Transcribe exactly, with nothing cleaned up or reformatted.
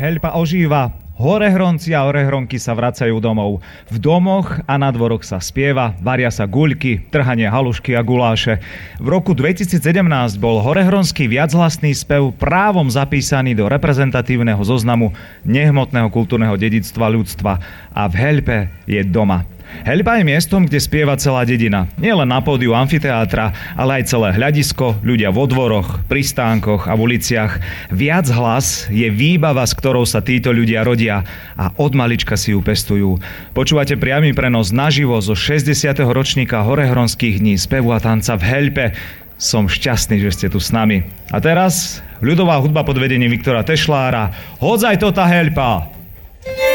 Heľpa ožíva, horehronci a horehronky sa vracajú domov. V domoch a na dvoroch sa spieva, varia sa guľky, trhanie halušky a guláše. V roku dvetisícsedemnásť bol horehronský viachlasný spev právom zapísaný do reprezentatívneho zoznamu nehmotného kultúrneho dedičstva ľudstva a v Heľpe je doma. Heľpa je miestom, kde spieva celá dedina. Nie len na pódiu amfiteátra, ale aj celé hľadisko, ľudia vo dvoroch, pristánkoch a v uliciach. Viac hlas je výbava, s ktorou sa títo ľudia rodia a od malička si ju pestujú. Počúvate priamy prenos naživo zo šesťdesiateho ročníka horehronských dní spevu a tanca v Heľpe. Som šťastný, že ste tu s nami. A teraz ľudová hudba pod vedením Viktora Tešlára. Hodzaj to tá Heľpa!